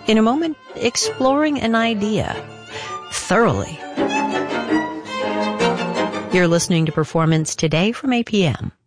In a moment, exploring an idea thoroughly. You're listening to Performance Today from APM.